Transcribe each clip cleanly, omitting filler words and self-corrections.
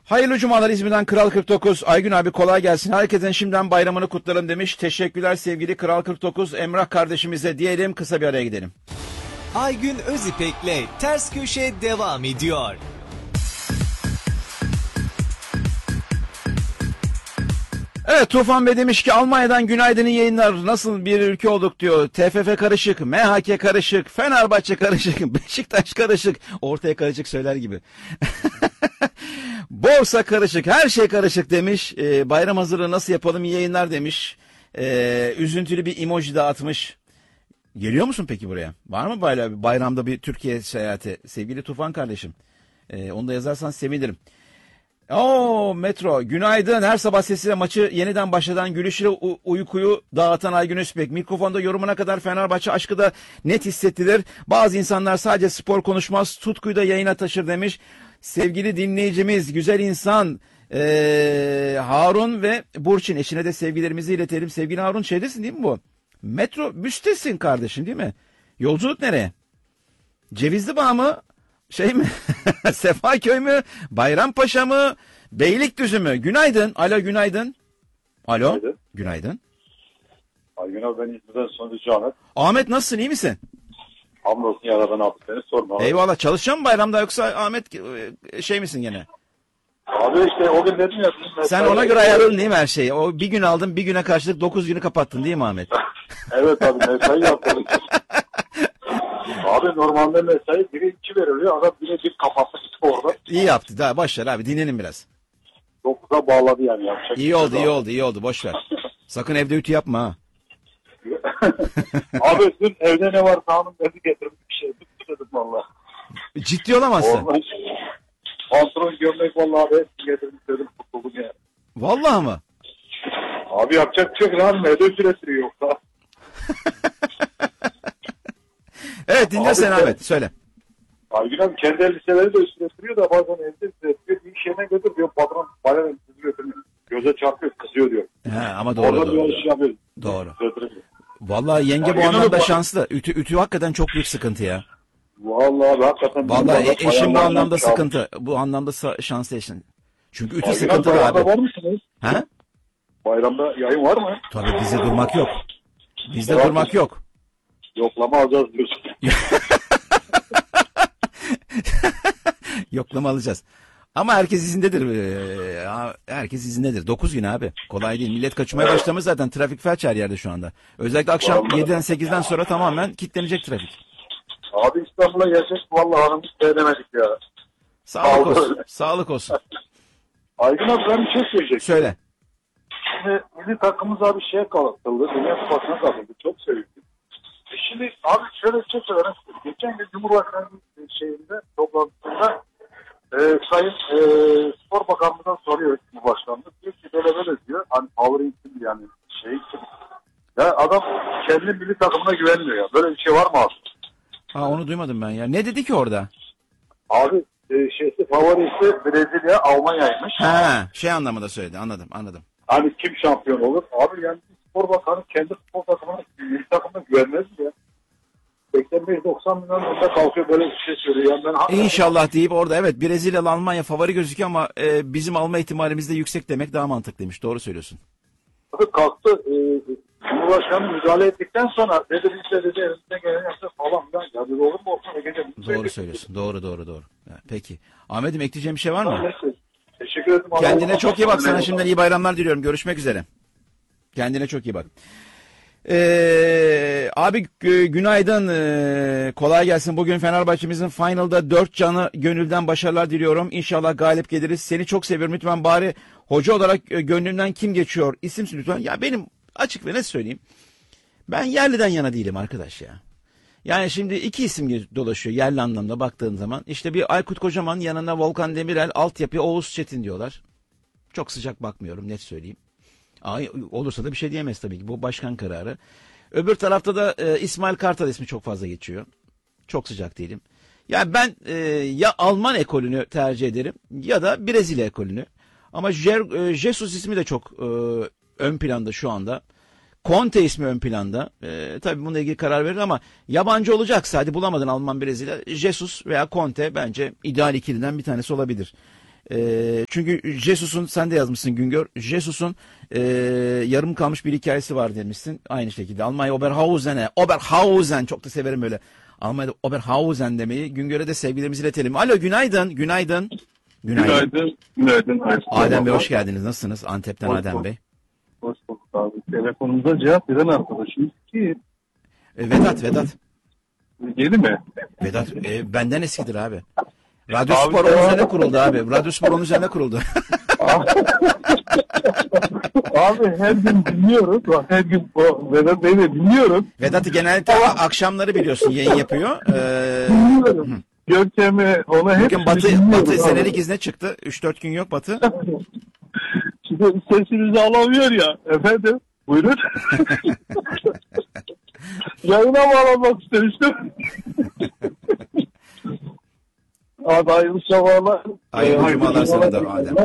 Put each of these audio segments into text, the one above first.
Hayırlı cumalar İzmir'den Kral 49. Aygün abi kolay gelsin. Herkesin şimdiden bayramını kutlarım demiş. Teşekkürler sevgili Kral 49. Emrah kardeşimize diyelim, kısa bir araya gidelim. Aygün Özipek'le Ters Köşe devam ediyor. Evet, Tufan Bey demiş ki Almanya'dan günaydın, iyi yayınlar. Nasıl bir ülke olduk diyor. TFF karışık, MHK karışık, Fenerbahçe karışık, Beşiktaş karışık. Ortaya karışık söyler gibi. Borsa karışık, her şey karışık demiş. Bayram hazırlığı nasıl yapalım, iyi yayınlar demiş. Üzüntülü bir emoji de atmış. Geliyor musun peki buraya? Var mı bayramda bir Türkiye seyahati? Sevgili Tufan kardeşim. Onu da yazarsan sevinirim. Oo Metro, günaydın. Her sabah sesiyle maçı yeniden başladan gülüşüyle uykuyu dağıtan Aygün Özpek. Mikrofonda yorumuna kadar Fenerbahçe aşkı da net hissettirir. Bazı insanlar sadece spor konuşmaz, tutkuyu da yayına taşır demiş. Sevgili dinleyicimiz, güzel insan Harun ve Burçin, eşine de sevgilerimizi iletelim. Sevgili Harun, şeydesin değil mi bu? Metrobüstesin kardeşim değil mi? Yolculuk nereye? Cevizli Bağ mı? Şey mi? Sefaköy mü? Bayrampaşa mı? Beylikdüzü mü? Günaydın. Alo, günaydın. Alo. Günaydın. Günaydın. Aygün abi, ben İzmir'den Sonucu Ahmet. Ahmet, nasılsın, iyi misin? Hamdolsun yaradan abi, seni sorma abi. Eyvallah. Çalışacağım mı bayramda, yoksa Ahmet şey misin gene? Abi işte o gün dedim ya. Sen ona göre ayarladın değil mi her şeyi? O bir gün aldın, bir güne karşılık 9 günü kapattın değil mi Ahmet? Evet abi, mesai yaptım. Abi normalde mesai 1'e 2 veriliyor. Adam 1'e 1 kapattı orada. İyi yaptı. Daha boş ver abi, dinlenin biraz. 9'a bağladı yani. İyi oldu, iyi oldu, iyi oldu. Boş ver. Sakın evde ütü yapma ha. Abi dün evde ne var hanım dedi, getirdim bir şey. Tuttu dedim valla. Ciddi olamazsın. Pantolon, gömlek valla abi hepsini getirdim dedim, kurtuldum yani. Vallahi mı? Abi yapacak bir şey yok abi, evde ücretleri yoksa. Evet, dinle sen Ahmet, söyle. Aygün abi kendi elbiseleri de üstüne da bazen evde üstüne bir iş yerine götür diyor, patron bana sizi götürmüyor. Göze çarpıyor, kızıyor diyor. He, ama doğru, Orada doğru. bir iş yapıyor. Doğru. Götürmüyor. Vallahi yenge bu Aygün anlamda abi, şanslı. Ütü hakikaten çok büyük sıkıntı ya. Vallahi abi hakikaten. Vallahi eşim bu bayanlardan anlamda çalmış. sıkıntı. Bu anlamda şanslı eşin. Çünkü ütü Aygün sıkıntılı bayramda abi. var mısınız? He? Bayramda yayın var mı? Tabii, bizde durmak yok. Bizde Evet. durmak yok. Yoklama alacağız diyorsun. Yoklama alacağız. Ama herkes izindedir. Herkes izindedir. 9 gün abi. Kolay değil. Millet kaçmaya başlamış zaten. Trafik felç her yerde şu anda. Özellikle akşam Vallahi. 7'den 8'den sonra tamamen kilitlenecek trafik. Abi İstanbul'a gelsek vallahi hanım hiç beğenemedik ya. Sağlık Vallahi. olsun. Sağlık olsun. Aygün abi ben bir şey söyleyecektim. Söyle. Şimdi milli takımımız abi şeye kalktırıldı. Dünya Kupası'na kalktırıldı. Çok sevindim. Şimdi abi şöyle bir şey söyleyeyim. Geçen gün Cumhurbaşkanı şeyinde, toplantısında Sayın Spor Bakanlığı'ndan soruyor Cumhurbaşkanlığı. Diyor ki böyle diyor. Hani power kim yani şey kim? Ya adam kendi milli takımına güvenmiyor ya. Böyle bir şey var mı abi? Ha, onu duymadım ben ya. Ne dedi ki orada? Abi favorisi Brezilya, Almanya'ymış. Ha, şey anlamında söyledi. Anladım. Hani kim şampiyon olur? Abi yani spor bakanı kendi spor takımına, milli takımına güvenmez mi ya? 85-90 milyon önünde kalkıyor böyle bir şey söylüyor. Yani ben İnşallah deyip orada evet Brezilya ile Almanya favori gözüküyor ama bizim alma ihtimalimiz de yüksek demek daha mantıklıymış. Doğru söylüyorsun. kalktı. Cumhurbaşkanı müdahale ettikten sonra dedi biz de dedi elimizden geleni yaptık falan filan. Ya dedi olur mu olsun? Doğru söylüyorsun. Doğru. Ya, peki. Ahmet'im, ekleyeceğim bir şey var mı? Neyse. Teşekkür ederim. Kendine çok iyi bak. Sana şimdiden iyi bayramlar diliyorum. Görüşmek üzere. Kendine çok iyi bak. Abi günaydın. Kolay gelsin. Bugün Fenerbahçe'mizin finalda 4 canı gönülden başarılar diliyorum. İnşallah galip geliriz. Seni çok seviyorum. Lütfen bari hoca olarak gönlümden kim geçiyor? İsim lütfen. Ya benim açık ve net söyleyeyim. Ben yerliden yana değilim arkadaş ya. Yani şimdi iki isim dolaşıyor yerli anlamda baktığın zaman. İşte bir Aykut Kocaman, yanına Volkan Demirel, altyapı Oğuz Çetin diyorlar. Çok sıcak bakmıyorum, net söyleyeyim. Olursa da bir şey diyemez tabii ki. Bu başkan kararı. Öbür tarafta da İsmail Kartal ismi çok fazla geçiyor. Çok sıcak değilim. Yani ben ya Alman ekolünü tercih ederim ya da Brezilya ekolünü. Ama Jesus ismi de çok ön planda şu anda. Conte ismi ön planda. Tabii bununla ilgili karar verir ama yabancı olacaksa, hadi bulamadın Alman, Brezilya, Jesus veya Conte bence ideal ikiliden bir tanesi olabilir. Çünkü Jesus'un, sen de yazmışsın Güngör, Jesus'un yarım kalmış bir hikayesi var demişsin. Aynı şekilde Almanya Oberhausen, çok da severim öyle. Almanya'da Oberhausen demeyi. Güngör'e de sevgilerimizi iletelim. Alo, günaydın. Günaydın. Günaydın. Adem Bey hoş geldiniz. Nasılsınız? Antep'ten Hoş Adem bulduk. Bey. Hoş bulduk abi. Telefonumuza cevap veren arkadaşımız ki Vedat. yeni mi? Vedat benden eskidir abi. Radyo Abi, Spor onun ya. üzerine kuruldu abi. Radyo Spor onun üzerine kuruldu. Abi her gün dinliyoruz. Bak, her gün o Vedat Bey'i de dinliyoruz. Vedat'ı genellikle akşamları biliyorsun yayın yapıyor. Dinliyorum. Görkem'i ona hep Bugün Batı senelik izne çıktı. 3-4 gün yok Batı. Şimdi sesinizi alamıyor ya. Efendim buyurun. Yayına bağlanmak istemiştim. Abi hayırlı sabahlar. Hayırlı cumalar sana da Adem.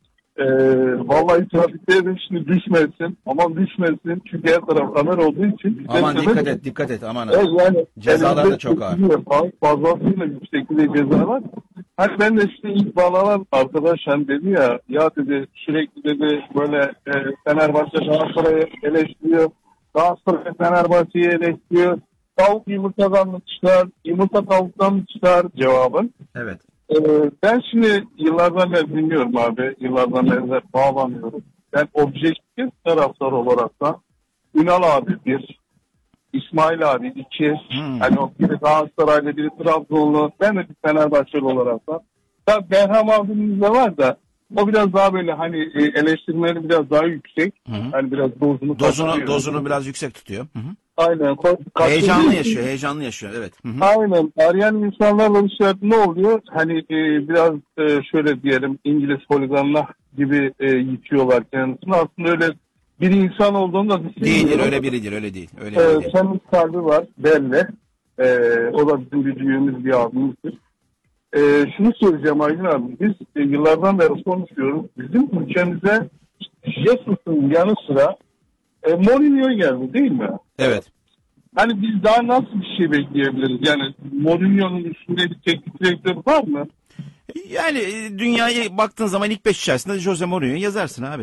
Vallahi trafikteydim, şimdi düşmesin. Aman düşmesin çünkü her taraf kamera olduğu için. Aman dikkat et aman. Evet, yani Cezalar da çok ağır. Fazlasıyla yüksek bir ceza var. Hani ben de işte ilk bağlanan arkadaş hani dedi ya dedi sürekli dedi böyle Fenerbahçe Galatasaray'ı eleştiriyor. Galatasaray Fenerbahçe'yi eleştiriyor. Tavuk yumurtadan mı çıkar, yumurta tavuktan mı çıkar cevabın. Evet. Ben şimdi yıllardan beri dinliyorum abi. Yıllardan beri bağlanıyorum. Ben objektif taraftar olarak da Ünal abi bir, İsmail abi iki, hani o biri Galatasaraylı biri Trabzonlu, ben de bir Fenerbahçeli olarak da. Tabii Berham abimiz de var da o biraz daha böyle hani eleştirmeleri biraz daha yüksek. Hani biraz Dozunu biraz yüksek tutuyor. Aynen. Heyecanlı yaşıyor evet. Aynen. Arayan insanlarla ne oluyor? Hani biraz şöyle diyelim İngiliz poliganlar gibi yitiyorlar kendisini. Aslında öyle bir insan olduğunu da düşünmüyorum. Değildir, öyle biridir, öyle değil. Öyle biri değil. Temiz kalbi var belli. O da bizim bir büyüğümüz, bir abimizdir. Şunu söyleyeceğim Aydın abi. Biz yıllardan beri konuşuyoruz. Bizim ülkemize Jesus'un yanı sıra Mourinho geldi değil mi? Evet. Hani biz daha nasıl bir şey bekleyebiliriz? Yani Mourinho'nun üstünde bir teknik direktör var mı? Yani dünyaya baktığın zaman ilk 5 içerisinde Jose Mourinho'yu yazarsın abi.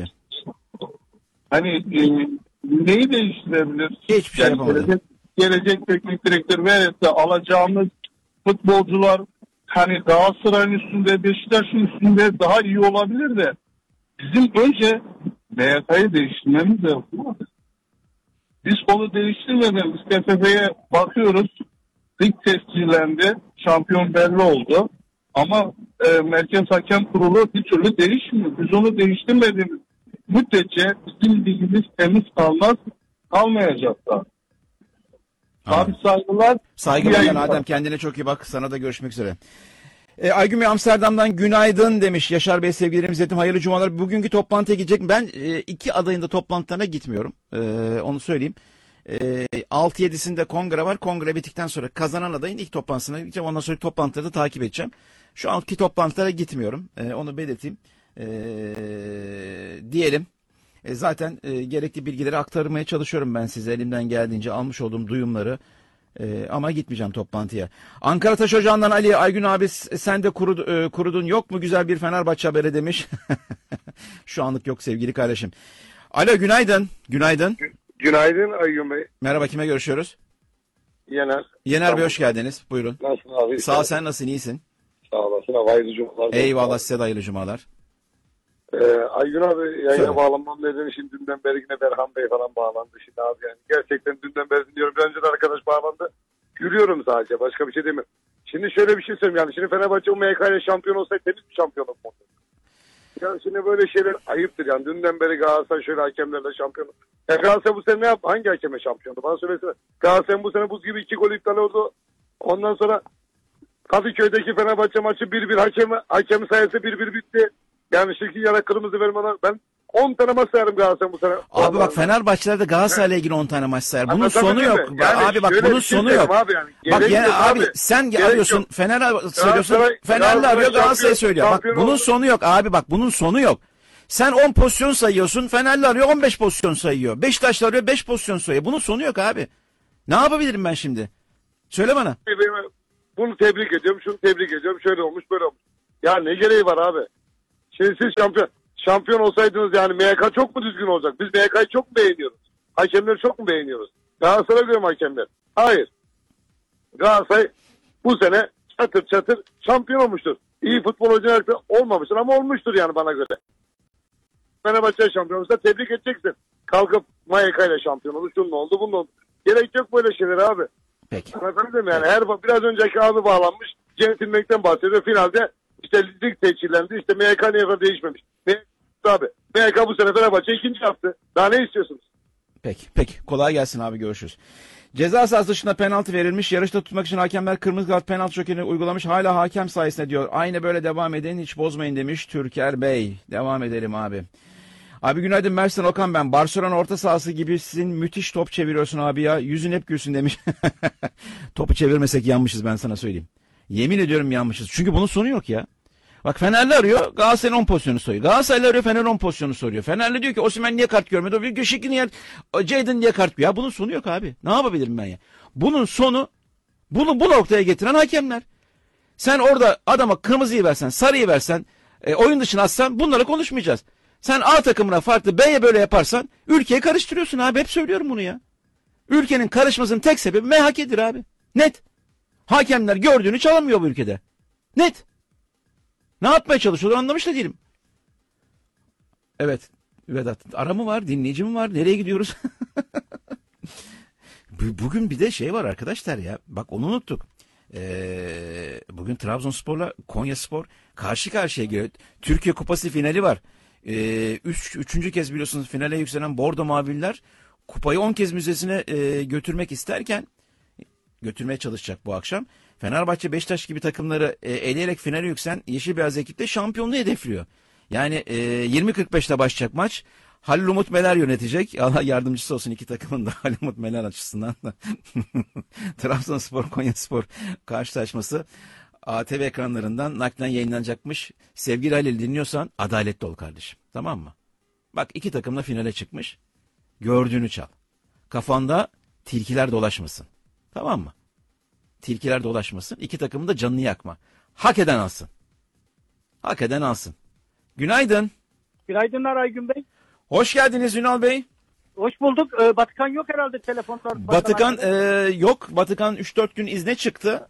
Hani neyi değiştirebilir? Hiçbir şey yapamadı. Gelecek teknik direktör verirse alacağımız futbolcular hani Galatasaray'ın üstünde, Beşiktaş'ın üstünde daha iyi olabilir de bizim önce MHK'yı değiştirmemiz lazım. Biz onu değiştirmeden biz TFF'ye bakıyoruz. Lig tescillendi. Şampiyon belli oldu. Ama Merkez Hakem Kurulu bir türlü değişmiyor. Biz onu değiştirmediğimiz müddetçe bizim ligimiz temiz kalmayacak da. Abi saygılar. Saygılar Adem, kendine çok iyi bak. Sana da görüşmek üzere. Aygün Bey Amsterdam'dan günaydın demiş. Yaşar Bey sevgilerimizi iletim. Hayırlı cumalar. Bugünkü toplantıya gidecek. Ben iki adayın da toplantılarına gitmiyorum. Onu söyleyeyim. 6-7'sinde kongre var. Kongre bittikten sonra kazanan adayın ilk toplantısına gideceğim. Ondan sonra toplantıları da takip edeceğim. Şu anki toplantılara gitmiyorum. Onu belirteyim. Diyelim. Zaten gerekli bilgileri aktarmaya çalışıyorum ben size. Elimden geldiğince almış olduğum duyumları. Ama gitmeyeceğim toplantıya. Ankara Taş Ocağı'ndan Ali Aygün abi sen de kurudun, yok mu güzel bir Fenerbahçe haberi demiş. Şu anlık yok sevgili kardeşim. Alo günaydın. Günaydın. Günaydın Aygün Bey. Merhaba, kime görüşüyoruz? Yener. Yener Bey hoş geldiniz. Buyurun. Nasılsın abi? Sağ ol, sen nasılsın, iyisin? Sağ olasın abi. Hayırlı cumalar. Eyvallah, size de hayırlı cumalar. Aygün abi yayına Söyle. bağlanmam nedeni şimdi dünden beri yine Berhan Bey falan bağlandı şimdi abi yani. Gerçekten dünden beri dinliyorum. Bir önce de arkadaş bağlandı. Gülüyorum sadece. Başka bir şey demiyorum. Şimdi şöyle bir şey söyleyeyim yani. Şimdi Fenerbahçe o MHK ile şampiyon olsaydı temiz bir şampiyonluk mu? Yani şimdi böyle şeyler ayıptır yani. Dünden beri Galatasaray şöyle hakemlerle şampiyon. Galatasaray bu sene ne yaptı? Hangi hakeme şampiyondu? Bana söylesene. Galatasaray bu sene buz gibi 2 gol iptal oldu. Ondan sonra Kadıköy'deki Fenerbahçe maçı 1-1 hakemi sayesinde 1-1 bitti. Yani şirkin yana kırmızı vermeden ben 10 tane maç sayarım Galatasaray bu sene. Abi bak Fenerbahçe'de de Galatasaray'la ilgili 10 tane maç sayar. Bunun Anlatabildim sonu mi? yok. Yani abi bak şöyle bunun bir şey sonu söyleyeyim yok. abi yani. Bak Gerek yani yok abi abi. sen Gerek arıyorsun yok. Fener söylüyorsun. Fenerli Galatasaray arıyor, Galatasaray söylüyor. Bak şampiyon bunun oldu. sonu yok abi, bak bunun sonu yok. Sen 10 pozisyon sayıyorsun. Fenerli arıyor 15 pozisyon sayıyor. Beşiktaşlı arıyor 5 pozisyon sayıyor. Bunun sonu yok abi. Ne yapabilirim ben şimdi? Söyle bana. Bunu tebrik ediyorum, şunu tebrik ediyorum. Şöyle olmuş, böyle olmuş. Ya ne gereği var abi? Şimdi siz şampiyon olsaydınız yani MHK çok mu düzgün olacak? Biz MHK'yı çok mu beğeniyoruz? Hakemleri çok mu beğeniyoruz? Galatasaray'a göre mi hakemler? Hayır. Galatasaray bu sene çatır çatır şampiyon olmuştur. İyi futbol oynayarak da olmamıştır ama olmuştur yani bana göre. Fenerbahçe şampiyon olursa tebrik edeceksin. Kalkıp MHK ile şampiyon oldu. Şunun oldu, bunun oldu. Gerek yok böyle şeyler abi. Peki. Anlatabildim yani. Biraz önceki abi bağlanmış. Centilmenlikten bahsediyor. Finalde işte lig seçilendi. İşte MHK niye kadar değişmemiş. Abi. MHK bu sene Fenerbahçe ikinci yaptı. Daha ne istiyorsunuz? Peki. Kolay gelsin abi, görüşürüz. Ceza sahası dışında penaltı verilmiş. Yarışta tutmak için hakemler kırmızı kart penaltı jokerini uygulamış. Hala hakem sayesinde diyor. Aynı böyle devam edin, hiç bozmayın demiş Türker Bey. Devam edelim abi. Abi günaydın, Mersin Okan ben. Barcelona orta sahası gibisin. Müthiş top çeviriyorsun abi ya. Yüzün hep gülsün demiş. Topu çevirmesek yanmışız, ben sana söyleyeyim. Yemin ediyorum yanmışız. Çünkü bunun sonu yok ya. Bak Fenerli arıyor, Galatasaray'ın 10 pozisyonu soruyor. Galatasaraylı arıyor, Fener'in 10 pozisyonu soruyor. Fenerli diyor ki Osimhen niye kart görmedi? O diyor Göşekli niye, Jadon niye kart görmedi? Ya bunun sonu yok abi. Ne yapabilirim ben ya? Bunun sonu, bunu bu noktaya getiren hakemler. Sen orada adama kırmızıyı versen, sarıyı versen, oyun dışına atsan bunları konuşmayacağız. Sen A takımına farklı B'ye böyle yaparsan ülkeyi karıştırıyorsun abi. Hep söylüyorum bunu ya. Ülkenin karışmasının tek sebebi MHK'dir abi. Net. Hakemler gördüğünü çalamıyor bu ülkede. Net. Ne yapmaya çalışıyorlar anlamış da değilim. Evet Vedat, ara mı var, dinleyici mi var, nereye gidiyoruz? Bugün bir de şey var arkadaşlar ya, bak onu unuttuk. Bugün Trabzonspor'la Konyaspor karşı karşıya geliyor. Türkiye Kupası finali var. Üçüncü kez biliyorsunuz finale yükselen Bordo Mavililer kupayı 10 kez müzesine götürmek isterken, götürmeye çalışacak bu akşam. Fenerbahçe, Beşiktaş gibi takımları eleyerek finale yükselen Yeşil Beyaz ekipte şampiyonluğu hedefliyor. Yani 20.45'te başlayacak maç. Halil Umut Meler yönetecek. Allah yardımcısı olsun iki takımın da Halil Umut Meler açısından da. Trabzonspor, Konyaspor karşılaşması ATV ekranlarından naklen yayınlanacakmış. Sevgili Halil, dinliyorsan adaletli ol kardeşim. Tamam mı? Bak iki takım da finale çıkmış. Gördüğünü çal. Kafanda tilkiler dolaşmasın. Tamam mı? Tilkiler dolaşmasın. İki takımın da canını yakma. Hak eden alsın. Hak eden alsın. Günaydın. Günaydınlar Aygün Bey. Hoş geldiniz Ünal Bey. Hoş bulduk. Batıkan yok herhalde telefonlar. Batıkan yok. Batıkan 3-4 gün izne çıktı.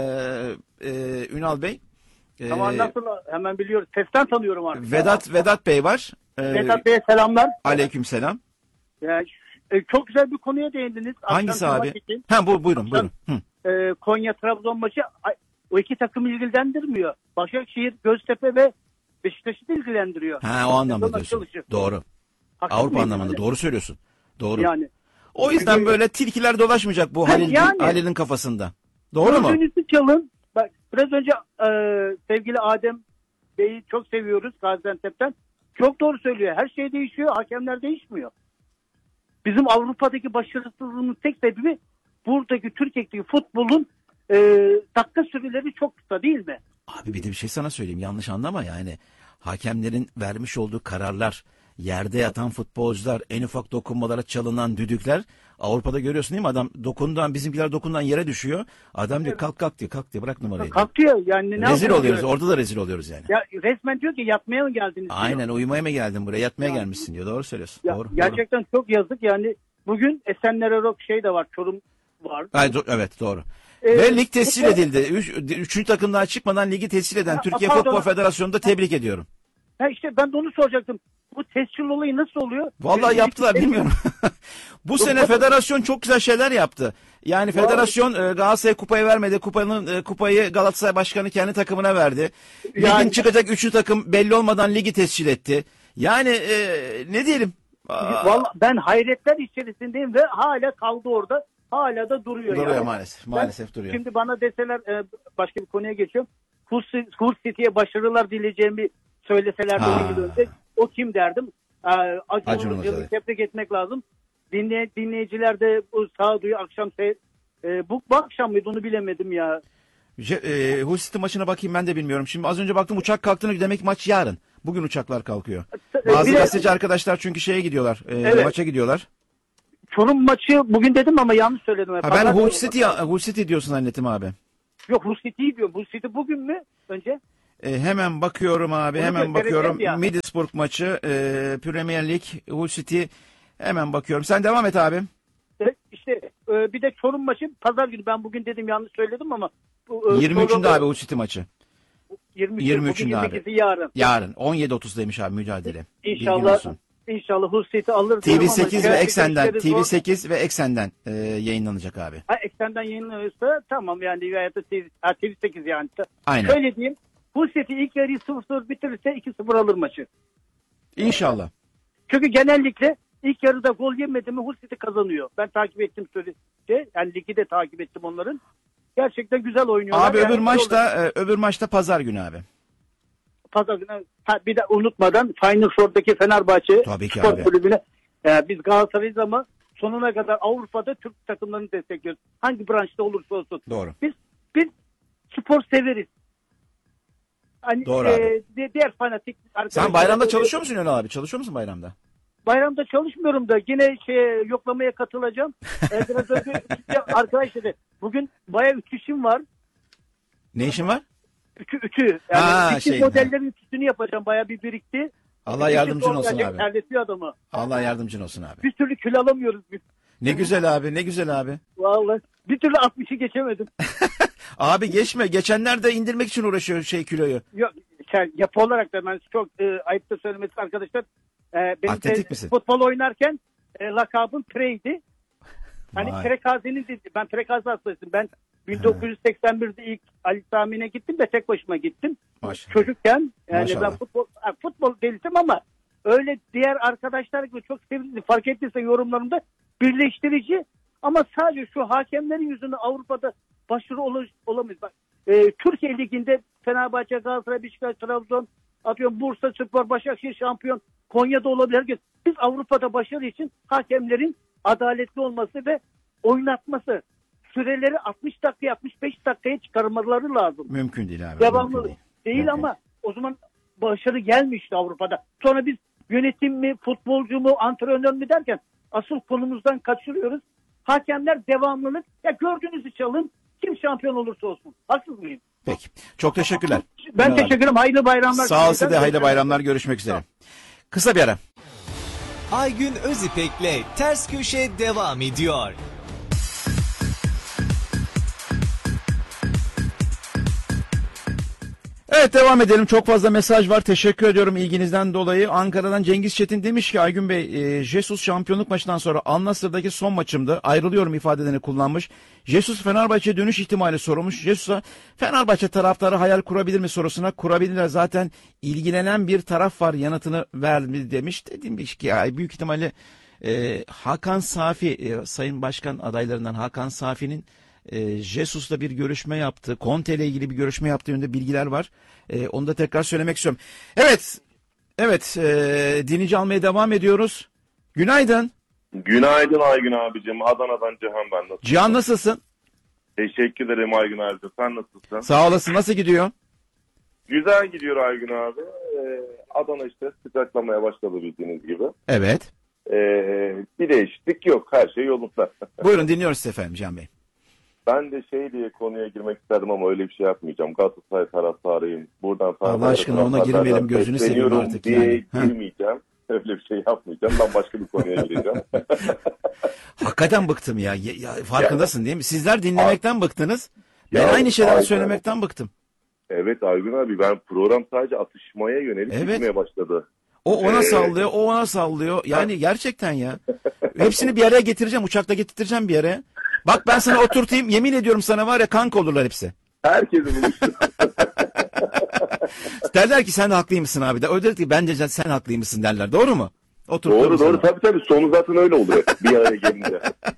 Ünal Bey. Tamam, nasıl hemen biliyoruz. Sesten tanıyorum artık. Vedat Bey var. Vedat Bey'e selamlar. Aleykümselam. Yani, çok güzel bir konuya değindiniz. Hangisi Akşam abi? için. Buyurun. Hı. Konya Trabzon maçı o iki takımı ilgilendirmiyor. Başakşehir, Göztepe ve Beşiktaş'ı da ilgilendiriyor. Ha, o anlamda Sezon diyorsun. açılışı. Doğru. Haksız Avrupa mıyım anlamında yani? doğru söylüyorsun. Doğru. Yani. O yüzden böyle tilkiler dolaşmayacak bu Yani. Halil'in kafasında. Doğru mu? Gördüğünüzü çalın. Bak, biraz önce sevgili Adem Bey'i çok seviyoruz Gaziantep'ten. Çok doğru söylüyor. Her şey değişiyor. Hakemler değişmiyor. Bizim Avrupa'daki başarısızlığımız tek sebebi buradaki Türkiye'deki futbolun dakika süreleri çok kısa değil mi? Abi bir de bir şey sana söyleyeyim, yanlış anlama yani. Hakemlerin vermiş olduğu kararlar, yerde yatan futbolcular, en ufak dokunmalara çalınan düdükler, Avrupa'da görüyorsun değil mi? Adam bizimkiler dokundan yere düşüyor. Adam diyor kalk diyor bırak numarayı. Kalk diyor yani. Rezil oluyoruz, orada da rezil oluyoruz yani. Ya resmen diyor ki yatmaya mı geldiniz diyor. Aynen, uyumaya mı geldin buraya, yatmaya gelmişsin diyor. Doğru söylüyorsun. Ya, Doğru. gerçekten çok yazık yani. Bugün Esenler Erok şey de var, Çorum var. Evet doğru. Ve lig tescil edildi. Üçüncü takım daha çıkmadan ligi tescil eden Türkiye Futbol Federasyonu'nu da tebrik ediyorum. Ha işte ben de onu soracaktım. Bu tescil olayı nasıl oluyor? Vallahi yaptılar, bilmiyorum. Bu sene federasyon çok güzel şeyler yaptı. Yani federasyon Galatasaray kupayı vermedi. Kupayı Galatasaray başkanı kendi takımına verdi. Ligin çıkacak üçüncü takım belli olmadan ligi tescil etti. Yani ne diyelim? Vallahi ben hayretler içerisindeyim ve hala kaldı orada. Hala da duruyor. Duruyor yani. Maalesef duruyor. Şimdi bana deseler başka bir konuya geçiyorum. Hull City'ye başarılar dileyeceğimi söyleseler de önce o kim derdim? Acun Ilıcalı'yı tebrik etmek lazım. Dinleyiciler de bu sağduyu akşam bu akşam mıydı onu bilemedim ya. Hull City maçına bakayım, ben de bilmiyorum. Şimdi az önce baktım uçak kalktığını, demek maç yarın. Bugün uçaklar kalkıyor. Bazı gazeteci arkadaşlar çünkü şeye gidiyorlar. Maça gidiyorlar. Çorum maçı bugün dedim ama yanlış söyledim. Ben Hull City diyorsun zannettim abi. Yok, Hull City'yi diyorum. Hull City bugün mü önce? Hemen bakıyorum abi, Bunu hemen göstereceğiz bakıyorum. ya. Middlesbrough maçı, Premier Lig, Hull City. Hemen bakıyorum. Sen devam et abim. İşte bir de Çorum maçı pazar günü. Ben bugün dedim, yanlış söyledim ama. 23'ünde abi Hull City maçı. 23'ünde abi. 28'i yarın. Yarın 17.30'daymış abi mücadele. İnşallah. Bilmiyorsun. İnşallah Hull City alır. diyorum ama TV8 ve gerçekten Eksen'den, işleri zor. TV8 ve Eksen'den yayınlanacak abi. Ha, Eksen'den yayınlanıyorsa tamam yani, veya da TV8 yani. Aynen. Şöyle diyeyim. Hull City ilk yarıyı 0-0 bitirirse 2-0 alır maçı. İnşallah. Çünkü genellikle ilk yarıda gol yemedi mi Hull City kazanıyor. Ben takip ettim yani ligi de takip ettim onların. Gerçekten güzel oynuyorlar. Abi Yani öbür maçta pazar günü abi. pazar günü. Bir de unutmadan Final Four'daki Fenerbahçe Tabii ki Spor abi. Kulübü'ne biz Galatasaray'ız ama sonuna kadar Avrupa'da Türk takımlarını destekliyoruz. Hangi branşta olursa olsun. Doğru. Biz spor severiz. Hani, Doğru abi. Diğer fanatik arkadaşlar. Sen bayramda çalışıyor musun Ünal abi? Çalışıyor musun bayramda? Bayramda çalışmıyorum da yine yoklamaya katılacağım. Biraz önce arkadaş dedi. Bugün bayağı ütüsüm var. Ne işin var? Ütü. Ha, Yani bütün şey, modellerin ütüsünü yapacağım. Bayağı bir birikti. Allah yardımcın olsun abi. Terletiyor adamı. Allah yardımcın olsun abi. Bir türlü kilo alamıyoruz biz. Ne güzel abi, ne güzel abi. Vallahi bir türlü 60'ı geçemedim. Abi geçme. Geçenler de indirmek için uğraşıyor kiloyu. Yok, yapı olarak da ben çok ayıptır söylemesi arkadaşlar. Benim Atletik misin? futbol oynarken lakabım Prey'di. Hani Vay. Prekaze'nin ben Prekaze hastasıyım. Ben 1981'de ilk Ali Sami'ne gittim de tek başıma gittim. Maşallah. Çocukken yani Maşallah. ben futbol delisiyim ama öyle diğer arkadaşlar gibi çok sevildi. Fark ettiyse yorumlarımda birleştirici, ama sadece şu hakemlerin yüzünden Avrupa'da başarılı olamayız. Bak, Türkiye Ligi'nde Fenerbahçe, Galatasaray, Beşiktaş, Trabzon, atıyorum Bursa Spor, Başakşehir şampiyon, Konya'da olabilir. Herkes. Biz Avrupa'da başarı için hakemlerin adaletli olması ve oynatması, süreleri 60 dakikaya 65 dakikaya çıkarmaları lazım. Mümkün değil abi. Devamlı mümkün değil Mümkün. ama o zaman başarı gelmişti Avrupa'da. Sonra biz yönetim mi, futbolcu mu, antrenör mü derken asıl konumuzdan kaçırıyoruz. Hakemler devamlılık. Ya gördüğünüzü çalın. Kim şampiyon olursa olsun. Haksız mıyım? Peki. Çok teşekkürler. Ben Ünal abi. teşekkür ederim. Hayırlı bayramlar. Sağ ol size de hayırlı bayramlar. Görüşmek üzere. Kısa bir ara. Aygün Özipek'le Ters Köşe devam ediyor. Evet, devam edelim. Çok fazla mesaj var. Teşekkür ediyorum ilginizden dolayı. Ankara'dan Cengiz Çetin demiş ki Aygün Bey, Jesus şampiyonluk maçından sonra Al Nassr'daki son maçımdı. Ayrılıyorum ifadelerini kullanmış. Jesus Fenerbahçe dönüş ihtimali sorulmuş. Jesus'a Fenerbahçe taraftarı hayal kurabilir mi sorusuna kurabilirler. Zaten ilgilenen bir taraf var yanıtını verdi demiş. Dedim ki ya, büyük ihtimalle Hakan Safi, Sayın Başkan adaylarından Hakan Safi'nin Jesus'la bir görüşme yaptı. Conte ile ilgili bir görüşme yaptığı yönünde bilgiler var. Onu da tekrar söylemek istiyorum. Evet, dinleyici almaya devam ediyoruz. Günaydın. Günaydın Aygün abicim. Adana'dan Cihan ben. Nasılsın? Cihan, nasılsın? Teşekkür ederim Aygün abicim. Sen nasılsın? Sağ olasın. Nasıl gidiyor? Güzel gidiyor Aygün abi. Adana işte sıcaklamaya başladı bildiğiniz gibi. Evet. Bir değişiklik yok. Her şey yolunda. Buyurun, dinliyoruz sizi efendim Cihan Bey. Ben de diye konuya girmek isterdim ama öyle bir şey yapmayacağım. Galatasaray taraftarıyım. Buradan Allah aşkına ona girmeyelim, gözünü seveyim artık diye yani. girmeyeceğim. Öyle bir şey yapmayacağım. Ben başka bir konuya gireceğim. Hakikaten bıktım ya. Farkındasın değil mi? Sizler dinlemekten bıktınız. Ben aynı şeyleri aynen. söylemekten bıktım. Evet Aygün abi, ben program sadece atışmaya yönelik Evet. gitmeye başladı. O ona sallıyor, o ona sallıyor. Yani gerçekten ya. Hepsini bir araya getireceğim, uçakta getireceğim bir yere. Bak ben sana oturtayım, yemin ediyorum sana var ya, kanka olurlar hepsi. Herkesi buluştu. Derler ki sen haklıymışsın abi. O der ki bence sen haklıymışsın derler. Doğru mu? Doğru sana. tabii sonu zaten öyle oluyor bir araya gelince.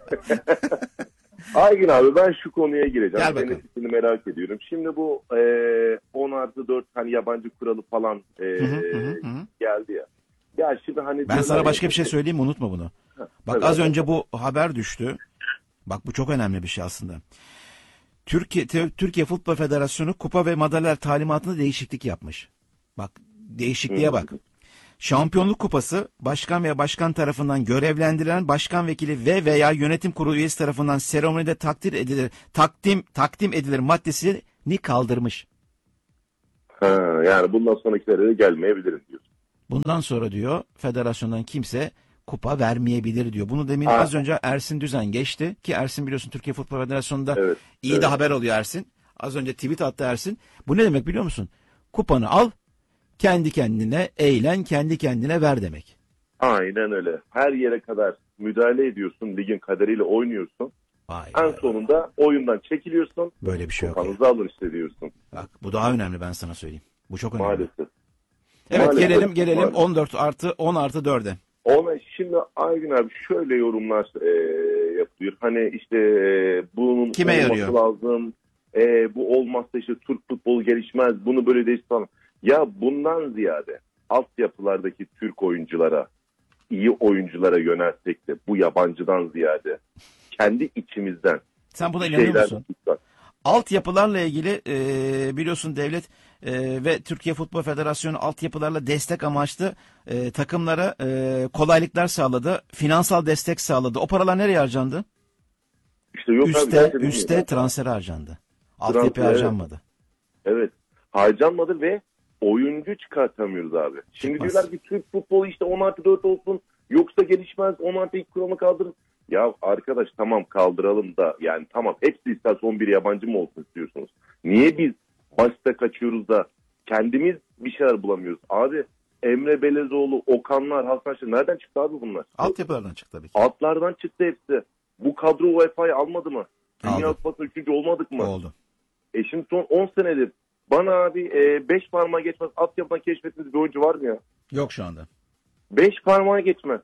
Aygün abi, ben şu konuya gireceğim. Gel bakalım. Senin fikrini merak ediyorum. Şimdi bu 10+4 hani yabancı kuralı falan geldi ya. Ya şimdi hani Ben sana başka bir şey söyleyeyim mi? Unutma bunu. Bak tabii. az önce bu haber düştü. Bak bu çok önemli bir şey aslında. Türkiye Futbol Federasyonu kupa ve madalyalar talimatında değişiklik yapmış. Bak değişikliğe bak. Şampiyonluk kupası başkan veya başkan tarafından görevlendirilen başkan vekili ve veya yönetim kurulu üyesi tarafından seremonide takdim edilir maddesini kaldırmış. Yani bundan sonrakilere de gelmeyebilirim diyorsun. Bundan sonra diyor federasyondan kimse kupa vermeyebilir diyor. Bunu demin Ha. az önce Ersin Düzen geçti ki Ersin biliyorsun Türkiye Futbol Federasyonu'nda Evet, iyi evet. de haber oluyor Ersin. Az önce tweet attı Ersin. Bu ne demek biliyor musun? Kupanı al, kendi kendine eğlen, kendi kendine ver demek. Aynen öyle. Her yere kadar müdahale ediyorsun. Ligin kaderiyle oynuyorsun. Vay En vay. sonunda oyundan çekiliyorsun. Böyle bir şey yok. ya. Kupanızı alın işte diyorsun. Bak bu daha önemli ben sana söyleyeyim. Bu çok önemli. Maalesef. Evet Maalesef. gelelim Maalesef. 14 artı 10 artı 4'e. Ona şimdi Aygün abi şöyle yorumlar yapılıyor. Hani işte bunun Kime olması yarıyor? lazım. Bu olmazsa işte Türk futbolu gelişmez. Bunu böyle değiştir falan. Ya bundan ziyade altyapılardaki Türk oyunculara, iyi oyunculara yöneltsek de bu yabancıdan ziyade kendi içimizden Sen buna inanıyor şeyler musun? tutsak. Altyapılarla ilgili biliyorsun devlet ve Türkiye Futbol Federasyonu altyapılarla destek amaçlı takımlara kolaylıklar sağladı. Finansal destek sağladı. O paralar nereye harcandı? İşte yok abi, Üste gerçekten transfer harcandı. Altyapı evet. harcanmadı. Evet. Harcanmadı ve oyuncu çıkartamıyoruz abi. Şimdi Çıkmaz. diyorlar ki Türk futbolu işte 10+4 olsun yoksa gelişmez 10+2 kuralını kaldırın. Ya arkadaş tamam kaldıralım da yani tamam hepsi isterse 11 yabancı mı olsun istiyorsunuz? Niye biz maçta kaçıyoruz da kendimiz bir şeyler bulamıyoruz? Abi Emre Belezoğlu, Okanlar, Hasan Şahin nereden çıktı abi bunlar? Altyapılardan çıktı tabii ki. Altlardan çıktı hepsi. Bu kadro UEFA'yı almadı mı? Dünya Aldı. Kupası'nda 3. olmadık mı? Oldu. Şimdi son 10 senedir bana abi 5 parmağı geçmez altyapıdan keşfettiğiniz bir oyuncu var mı ya? Yok şu anda. 5 parmağı geçmez.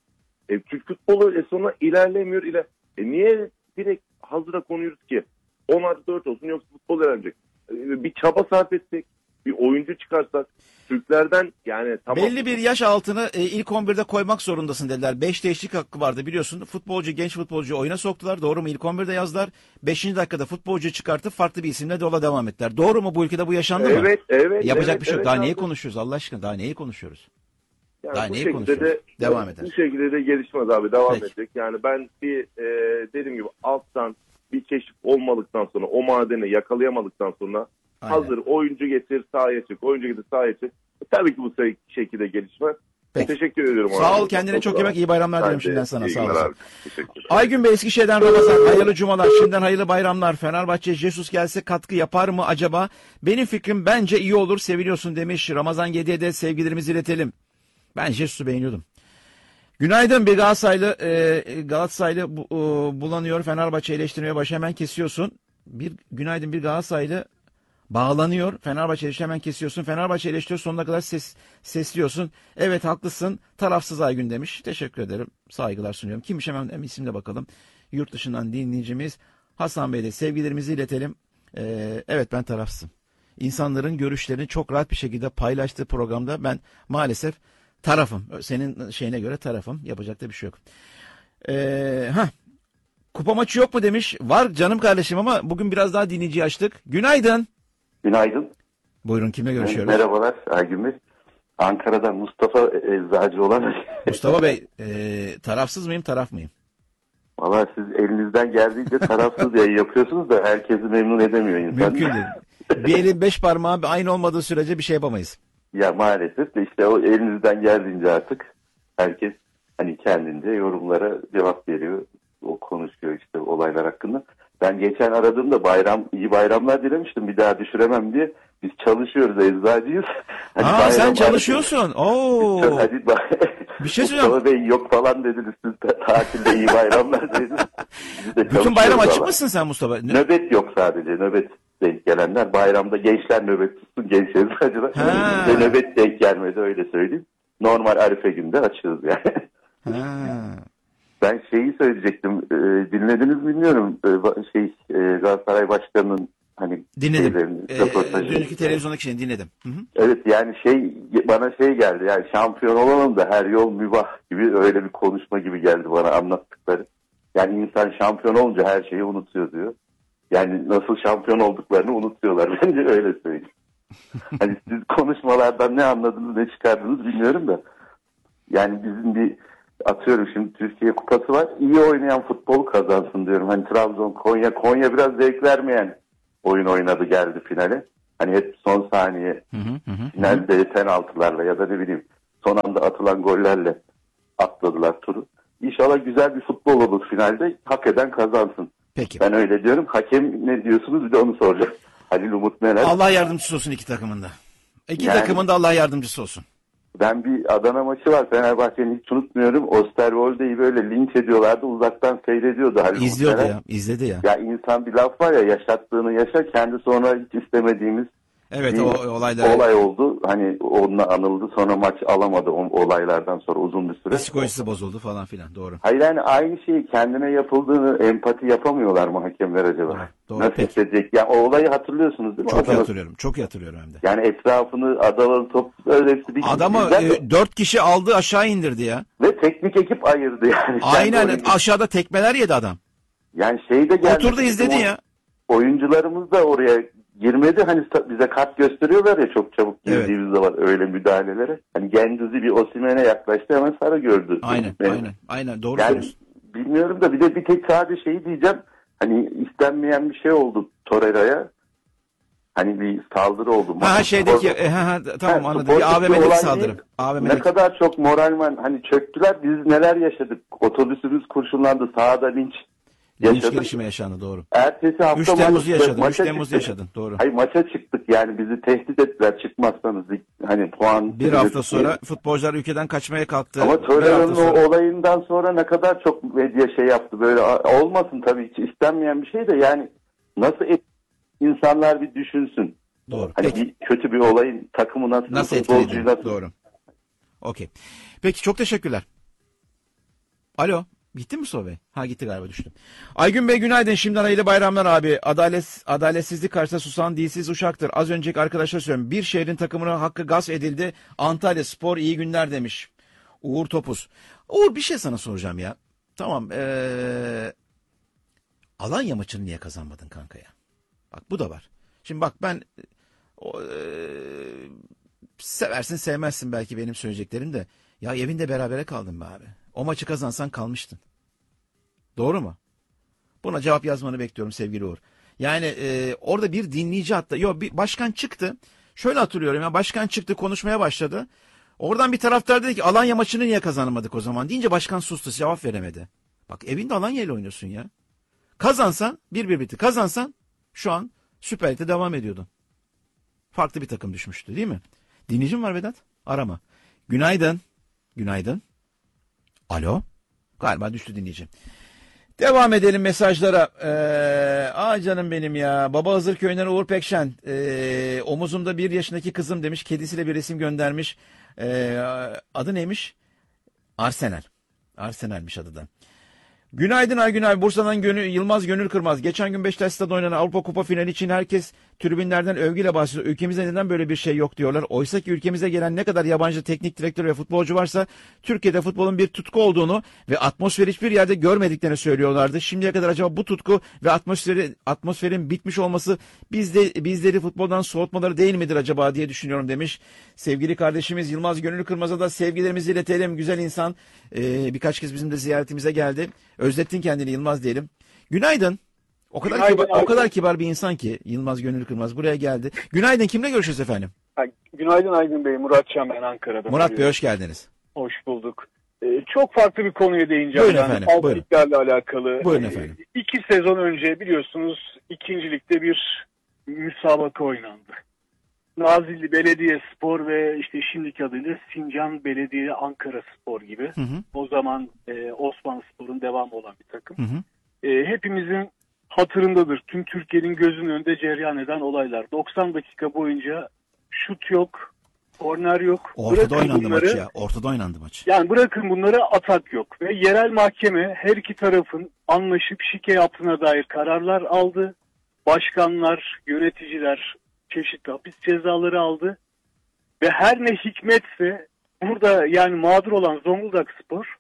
Türk futbolu sonra ilerlemiyor. Niye direkt hazıra konuyoruz ki? 10+4 olsun yoksa futbol öğrenecek. Bir çaba sarf etsek, bir oyuncu çıkarsak, Türklerden yani tamam. Belli bir yaş altını ilk 11'de koymak zorundasın dediler. 5 değişiklik hakkı vardı biliyorsun. Futbolcu, genç futbolcu oyuna soktular. Doğru mu? İlk 11'de yazdılar. 5. dakikada futbolcu çıkartıp farklı bir isimle de yola devam ettiler. Doğru mu? Bu ülkede bu yaşandı mı? Evet. Yapacak bir şey yok. evet Daha abi. neyi konuşuyoruz Allah aşkına? Daha neyi konuşuyoruz? Yani Daha bu neyi şekilde konuşuyoruz? Devam eder. Bu şekilde de gelişmez abi. Devam Peki. edecek. Yani ben bir dediğim gibi alttan bir keşif olmadıktan sonra o madeni yakalayamadıktan sonra Aynen. hazır oyuncu getir sahaya çık. Oyuncu getir sahaya çık. Tabii ki bu şekilde gelişmez. Peki. Teşekkür ediyorum. Sağ abi. ol, kendine çok iyi bak. İyi bayramlar Ben dilerim de şimdiden sana. iyi Sağ günler olasın. abi. Teşekkür. Aygün Bey Eskişehir'den Ramazan. Hayırlı cumalar. Şimdiden hayırlı bayramlar. Fenerbahçe Jesus gelse katkı yapar mı acaba? Benim fikrim bence iyi olur. Seviliyorsun demiş. Ramazan 7'ye de sevgilerimizi iletelim. Ben Jesus'u beğeniyordum. Günaydın bir Galatasaraylı bulanıyor. Fenerbahçe eleştirmeye baş hemen kesiyorsun. Günaydın bir Galatasaraylı bağlanıyor. Fenerbahçe eleştiriyor hemen kesiyorsun. Fenerbahçe eleştiriyor sonuna kadar sesliyorsun. Evet haklısın. Tarafsız Aygün demiş. Teşekkür ederim. Saygılar sunuyorum. Kimmiş hemen isimle bakalım. Yurt dışından dinleyicimiz Hasan Bey'de sevgilerimizi iletelim. Evet ben tarafsızım. İnsanların görüşlerini çok rahat bir şekilde paylaştığı programda ben maalesef tarafım. Senin şeyine göre tarafım. Yapacak da bir şey yok. Kupa maçı yok mu demiş. Var canım kardeşim ama bugün biraz daha dinleyici açtık. Günaydın. Günaydın. Buyurun kimle görüşüyoruz? Merhabalar Aygün Bey. Ankara'dan Mustafa Eczacı olan. Mustafa Bey tarafsız mıyım taraf mıyım? Valla siz elinizden geldiğince tarafsız yayın yapıyorsunuz da herkesi memnun edemiyor insan. Mümkün değil. Bir elin 5 parmağı aynı olmadığı sürece bir şey yapamayız. Ya maalesef de işte o elinizden geldiğince artık herkes hani kendince yorumlara cevap veriyor. O konuşuyor işte olaylar hakkında. Ben geçen aradığımda iyi bayramlar dilemiştim bir daha düşüremem diye. Biz çalışıyoruz eczacıyız. Hani Sen çalışıyorsun. Oo. Hadi Bir şey söyleyeceğim. Mustafa Bey yok falan dediniz siz tatilde iyi bayramlar dediniz. Bütün bayram açık mısın sen Mustafa? Nöbet yok sadece nöbet denk gelenler. Bayramda gençler nöbet tutsun genç eczacılar. Bize nöbet denk gelmedi öyle söyleyeyim. Normal Arife günde açığız yani. Ben şeyi söyleyecektim. Dinlediniz mi bilmiyorum. Galatasaray Başkanı'nın hani dinledim. Röportajı. Dünkü televizyondaki şeyini dinledim. Hı-hı. Evet yani bana geldi. Yani şampiyon olalım da her yol mübah gibi öyle bir konuşma gibi geldi bana anlattıkları. Yani insan şampiyon olunca her şeyi unutuyor diyor. Yani nasıl şampiyon olduklarını unutuyorlar. Bence öyle söyleyeyim. Hani siz konuşmalardan ne anladınız ne çıkardınız bilmiyorum da. Yani bizim atıyorum şimdi Türkiye Kupası var. İyi oynayan futbol kazansın diyorum. Hani Trabzon, Konya biraz zevk vermeyen oyun oynadı geldi finale. Hani hep son saniye finalde penaltılarla ya da ne bileyim son anda atılan gollerle atladılar turu. İnşallah güzel bir futbol olur finalde. Hak eden kazansın. Peki. Ben öyle diyorum. Hakem ne diyorsunuz? Bir de onu soracağım. Halil Umut Meler. Allah yardımcısı olsun iki takımında. İki Yani- takımın da Allah yardımcısı olsun. Ben bir Adana maçı var. Fenerbahçe'nin hiç unutmuyorum. Osterwolde'yi böyle linç ediyorlardı. Uzaktan seyrediyordu Halil Umut İzliyordu Meler. ya. İzledi ya. Ya insan bir laf var ya, yaşattığını yaşa, kendi sonra hiç istemediğimiz Evet bir o olaylar. olay oldu. Hani onunla anıldı, sonra maç alamadı o olaylardan sonra uzun bir süre. Psikolojisi bozuldu falan filan. Doğru. Hayır, yani aynı şeyi kendine yapıldığını empati yapamıyorlar mı hakemler acaba? Doğru, doğru. Nasıl Peki. hissedecek? Yani o olayı hatırlıyorsunuz değil mi? Çok iyi Adana- hatırlıyorum. Çok iyi hatırlıyorum hem de. Yani etrafını adaları top öyle hepsi bir Adamı güzel 4 kişi aldı aşağı indirdi ya. ve teknik ekip ayırdı yani. Aynen Kendi aşağıda tekmeler yedi adam. yani şey de geldi. Oturdu izledi ya. Oyuncularımız da oraya girmedi. Hani bize kart gösteriyorlar ya çok çabuk Evet. girdiğimiz zaman öyle müdahalelere. Hani Genduzi bir Osimhen'e yaklaştı, hemen sarı gördü. Aynen Yani- aynen. Aynen doğru Yani söylüyorsun. bilmiyorum da bir tek sadece şeyi diyeceğim. Hani istenmeyen bir şey oldu Torreira'ya. Hani bir saldırı oldu. Ha şeydeki tamam anladım. Bir AVM'deki saldırı. Ne AVM'deki. kadar çok moralman hani çöktüler. Biz neler yaşadık. Otobüsümüz kurşunlandı. Sahada linç Linç yaşadık. girişimi yaşandı doğru. Ertesi hafta 3 Temmuz'u yaşadın. 3 maça Temmuz'u çıktık. yaşadın. Doğru. Hayır, maça çıktık yani, bizi tehdit ettiler, çıkmazsanız hani puan. Bir hafta sonra futbolcular ülkeden kaçmaya kalktı. Ama Bir hafta Torreira'nın sonra- o olayından sonra ne kadar çok medya şey yaptı böyle, olmasın tabii, hiç istenmeyen bir şey de yani nasıl insanlar bir düşünsün. Doğru. Hani Peki. bir kötü bir olayın takımı Nasıl futbolcuyu etkiledi? nasıl. Doğru. Okey. Peki çok teşekkürler. Alo. Gitti mi Mustafa Bey? Ha gitti galiba, düştüm. Aygün Bey günaydın. Şimdiden hayırlı bayramlar abi. Adaletsizlik karşısında susan dilsiz uşaktır. Az önceki arkadaşlar söylüyorum. Bir şehrin takımına hakkı gasp edildi. Antalya Spor iyi günler demiş. Uğur Topuz. Uğur bir şey sana soracağım ya. Tamam. Alanya maçını niye kazanmadın kanka ya? Bak bu da var. Şimdi bak ben seversin sevmezsin belki benim söyleyeceklerim de. Ya evinde berabere kaldın be abi. O maçı kazansan kalmıştın. Doğru mu? Buna cevap yazmanı bekliyorum sevgili Uğur. Yani orada bir dinleyici hatta. Yok, bir başkan çıktı. Şöyle hatırlıyorum ya, başkan çıktı konuşmaya başladı. Oradan bir taraftar dedi ki Alanya maçını niye kazanamadık o zaman deyince başkan sustu, cevap veremedi. Bak evinde Alanya ile oynuyorsun ya. Kazansan 1-1 bitti. Kazansan şu an Süper Lig'de devam ediyordun. Farklı bir takım düşmüştü değil mi? Dinleyicim var Vedat. Arama. Günaydın. Günaydın. Alo. Galiba düştü dinleyici. Devam edelim mesajlara. Canım benim ya. Baba Hazır Köyü'nden Uğur Pekşen. Omuzumda 1 yaşındaki kızım demiş. Kedisiyle bir resim göndermiş. Adı neymiş? Arsenal. Arsenal'miş adı da. Günaydın Aygün abi. Bursa'dan Yılmaz Gönül Kırmaz. Geçen gün Beşiktaş Stadı'nda oynanan Avrupa Kupa finali için herkes tribünlerden övgüyle bahsediyor. Ülkemizde neden böyle bir şey yok diyorlar. Oysa ki ülkemize gelen ne kadar yabancı teknik direktör ve futbolcu varsa Türkiye'de futbolun bir tutku olduğunu ve atmosferi hiçbir yerde görmediklerini söylüyorlardı. Şimdiye kadar acaba bu tutku ve atmosferin bitmiş olması bizleri futboldan soğutmaları değil midir acaba diye düşünüyorum demiş. Sevgili kardeşimiz Yılmaz Gönül Kırmaz'a da sevgilerimizi iletelim. Güzel insan. Birkaç kez bizim de ziyaretimize geldi. Özlettin kendini Yılmaz diyelim. Günaydın. O kadar kibar bir insan ki Yılmaz Gönül Kırmaz buraya geldi. Günaydın. Kimle görüşürüz efendim? Günaydın Aygün Bey. Murat Çam, ben Ankara'dan. Murat Bey hoş geldiniz. Hoş bulduk. Çok farklı bir konuya değineceğim. Buyurun efendim, Alt buyurun. liglerle alakalı. Buyurun efendim. 2 sezon önce biliyorsunuz 2. Lig'de bir müsabaka oynandı. Nazilli Belediyespor ve işte şimdiki adıyla Sincan Belediye Ankara Spor gibi. Hı hı. O zaman Osmanlıspor'un devamı olan bir takım. Hı hı. Hepimizin hatırındadır. Tüm Türkiye'nin gözünün önünde cereyan eden olaylar. 90 dakika boyunca şut yok, korner yok. Ortada Bırakın oynandı bunları, maç ya. Ortada oynandı maç. yani bırakın bunları, atak yok. Ve yerel mahkeme her iki tarafın anlaşıp şike yaptığına dair kararlar aldı. Başkanlar, yöneticiler çeşitli hapis cezaları aldı. Ve her ne hikmetse burada yani mağdur olan Zonguldak Spor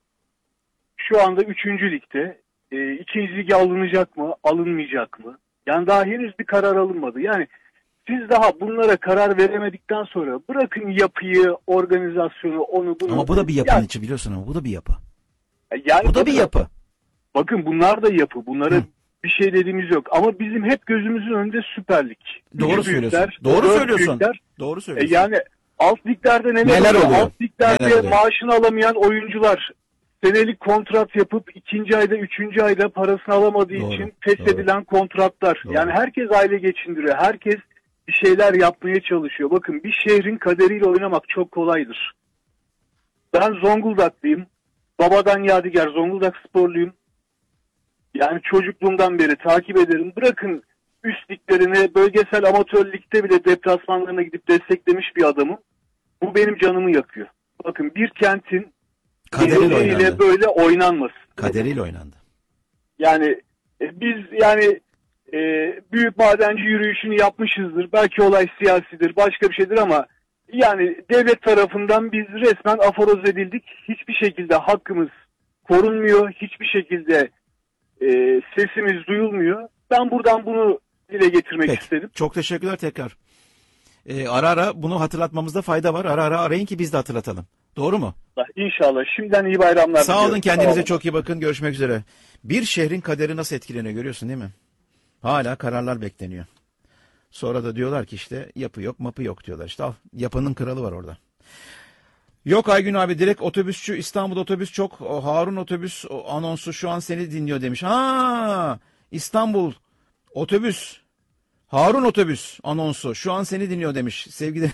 şu anda 3. ligde. 2. lige alınacak mı, alınmayacak mı? Yani daha henüz bir karar alınmadı. Yani siz daha bunlara karar veremedikten sonra bırakın yapıyı, organizasyonu, onu bunu. Ama bu da bir yapının içi biliyorsun ama bu da bir yapı. Yani Bu da bir yapı. Bakın bunlar da yapı. Bunları bir şey dediğimiz yok. Ama bizim hep gözümüzün önünde Süper Lig. Doğru Üç söylüyorsun. büyükler, Doğru dört söylüyorsun. büyükler. Doğru söylüyorsun. Yani alt liglerde Neler oluyor? Alt liglerde Neler oluyor? maaşını alamayan oyuncular senelik kontrat yapıp ikinci ayda, üçüncü ayda parasını alamadığı Doğru, için feshedilen kontratlar. Doğru. Yani herkes aile geçindiriyor. Herkes bir şeyler yapmaya çalışıyor. Bakın, bir şehrin kaderiyle oynamak çok kolaydır. Ben Zonguldaklıyım. Babadan yadigar Zonguldak sporluyum. Yani çocukluğumdan beri takip ederim. Bırakın üst liglerine, bölgesel amatör ligde bile deplasmanlarına gidip desteklemiş bir adamım. Bu benim canımı yakıyor. Bakın, bir kentin Kaderiyle geleceğiyle oynandı. böyle oynanmasın. Kaderiyle oynandı. Yani biz büyük madenci yürüyüşünü yapmışızdır. Belki olay siyasidir, başka bir şeydir ama yani devlet tarafından biz resmen aforoz edildik. Hiçbir şekilde hakkımız korunmuyor. Hiçbir şekilde sesimiz duyulmuyor. Ben buradan bunu dile getirmek Peki. istedim. Çok teşekkürler tekrar. Ara ara bunu hatırlatmamızda fayda var. Ara ara arayın ki biz de hatırlatalım. Doğru mu? İnşallah. Şimdiden iyi bayramlar Sağ olun, diliyorum. kendinize Sağ olun. çok iyi bakın. Görüşmek üzere. Bir şehrin kaderi nasıl etkileniyor görüyorsun değil mi? Hala kararlar bekleniyor. Sonra da diyorlar ki işte yapı yok, mapı yok diyorlar. İşte al, yapının kralı var orada. Yok Aygün abi, direkt otobüsçü, İstanbul otobüs çok, Harun otobüs anonsu şu an seni dinliyor demiş. Ha, İstanbul otobüs, Harun otobüs anonsu şu an seni dinliyor demiş. Sevgili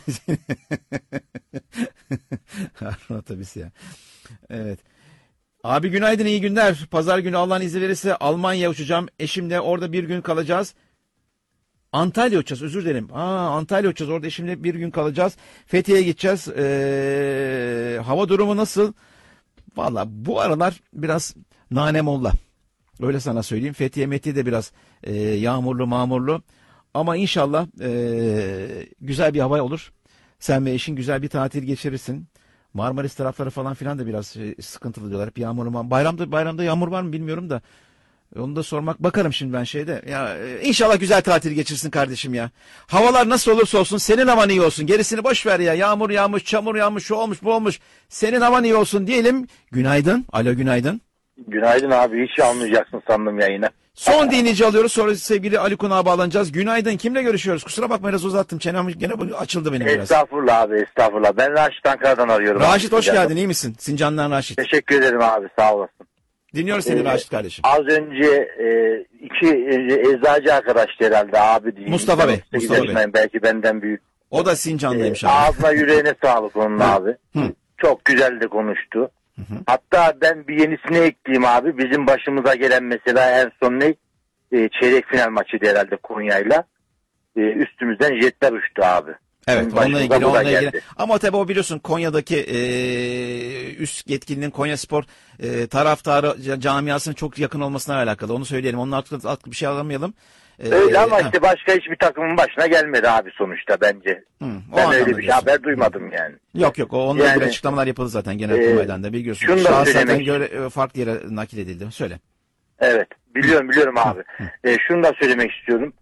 Harun otobüs ya. Evet. Abi günaydın, iyi günler. Pazar günü Allah'ın izin verirse Almanya uçacağım. Eşimle orada bir gün kalacağız. Antalya uçacağız, özür dilerim. Antalya uçacağız, orada eşimle bir gün kalacağız. Fethiye'ye gideceğiz. Hava durumu nasıl? Valla bu aralar biraz nanemolla. Öyle sana söyleyeyim. Fethiye de biraz yağmurlu mağmurlu. Ama inşallah güzel bir hava olur. Sen ve eşin güzel bir tatil geçirirsin. Marmaris tarafları falan filan da biraz sıkıntılı diyorlar. Hep yağmurlu. Bayramda yağmur var mı bilmiyorum da. Onu da sormak, bakarım şimdi ben şeyde. Ya inşallah güzel tatil geçirsin kardeşim ya. Havalar nasıl olursa olsun senin havan iyi olsun. Gerisini boş ver ya. Yağmur yağmış, çamur yağmış, şu olmuş, bu olmuş. Senin havan iyi olsun diyelim. Günaydın. Alo, günaydın. Günaydın abi. Hiç almayacaksın sandım yayına. Son dinleyici alıyoruz. Sonra sevgili Ali Konak'a bağlanacağız. Günaydın. Kimle görüşüyoruz? Kusura bakma, biraz uzattım. Çenem gene açıldı benim biraz. Estağfurullah abi, estağfurullah. Ben Raşit, Ankara'dan arıyorum. Raşit abi. hoş geldin. İyi misin? Sincan'dan Raşit. Teşekkür ederim abi, sağ olasın. Dinliyoruz seni Raşit kardeşim. Az önce iki eczacı arkadaştı herhalde abi diyeyim. Mustafa Bey, 38 Mustafa Bey. yaşındayım, belki benden büyük. O da Sincan'daymış abi. Ağzına yüreğine sağlık onun abi. Çok güzel de konuştu. Hatta ben bir yenisini ekleyeyim abi. Bizim başımıza gelen mesela en son ne? Çeyrek final maçıydı herhalde Konya'yla. Üstümüzden jetler uçtu abi. Evet, Başımıza onunla ilgili, bu da onunla ilgili. geldi. Ama tabii o biliyorsun Konya'daki üst yetkilinin Konyaspor taraftarı camiasının çok yakın olmasına alakalı. Onu söyleyelim. Onun altında bir şey alamayalım. Öyle ama işte başka hiçbir takımın başına gelmedi abi sonuçta bence. o Ben anlamda öyle bir diyorsun. haber duymadım yani. Yok onunla ilgili Yani, açıklamalar yapıldı zaten Genelkurmay'dan da biliyorsun. şunu da Şahıs zaten söylemek- göre farklı yere nakil edildi. Söyle. Evet, biliyorum abi. Şunu da söylemek istiyorum.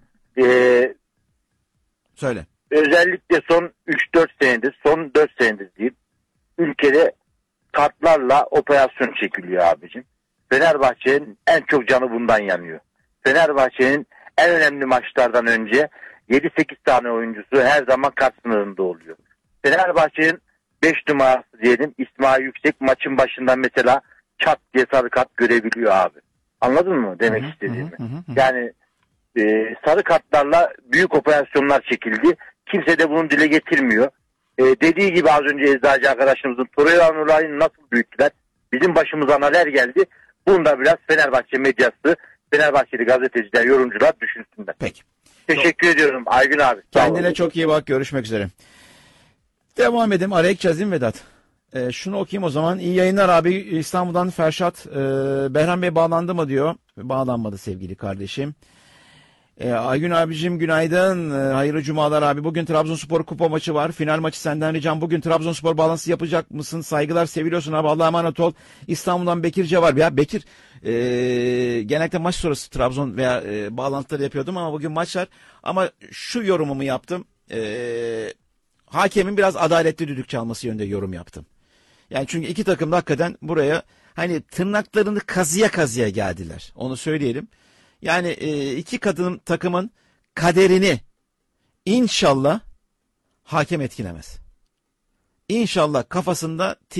Söyle. Özellikle son 3-4 senedir, son 4 senedir diyeyim, ülkede kartlarla operasyon çekiliyor abicim. Fenerbahçe'nin en çok canı bundan yanıyor. Fenerbahçe'nin en önemli maçlardan önce 7-8 tane oyuncusu her zaman kart sınırında oluyor. Fenerbahçe'nin 5 numarası diyelim İsmail Yüksek maçın başında mesela çat diye sarı kart görebiliyor abi. Anladın mı demek istediğimi? Yani sarı kartlarla büyük operasyonlar çekildi. Kimse de bunu dile getirmiyor. Dediği gibi az önce eczacı arkadaşımızın Torreira olayını nasıl büyüttüler? Bizim başımıza neler geldi? Bunu da biraz Fenerbahçe medyası, Fenerbahçeli gazeteciler, yorumcular düşünsünler. Peki. Teşekkür ediyorum Aygün abi. Sağ Kendine olun. çok iyi bak. Görüşmek üzere. Devam edelim. Araya gideceğiz değil mi Vedat? Şunu okuyayım o zaman. İyi yayınlar abi. İstanbul'dan Ferşat. Behram Bey bağlandı mı diyor. Bağlanmadı sevgili kardeşim. Aygün abicim günaydın. Hayırlı cumalar abi. Bugün Trabzonspor kupa maçı var. Final maçı senden ricam. Bugün Trabzonspor bağlantısı yapacak mısın? Saygılar, seviliyorsun abi. Allah'a emanet ol. İstanbul'dan Bekirce var. Ya Bekir genellikle maç sonrası Trabzon veya bağlantıları yapıyordum ama bugün maç var. Ama şu yorumumu yaptım. Hakemin biraz adaletli düdük çalması yönünde yorum yaptım. Yani çünkü iki takım da hakikaten buraya hani tırnaklarını kazıya kazıya geldiler. Onu söyleyelim. Yani iki takımın kaderini inşallah hakem etkilemez. İnşallah kafasında